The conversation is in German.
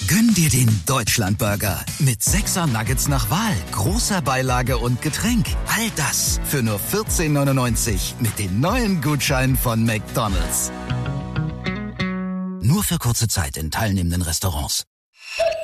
Gönn dir den Deutschlandburger mit 6er Nuggets nach Wahl, großer Beilage und Getränk. All das für nur 14,99 mit dem neuen Gutschein von McDonald's. Nur für kurze Zeit in teilnehmenden Restaurants.